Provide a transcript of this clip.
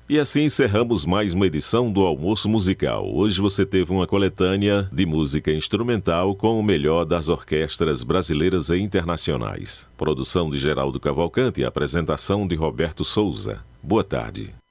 E assim encerramos mais uma edição do Almoço Musical. Hoje você teve uma coletânea de música instrumental com o melhor das orquestras brasileiras e internacionais. Produção de Geraldo Cavalcante e apresentação de Roberto Souza. Boa tarde.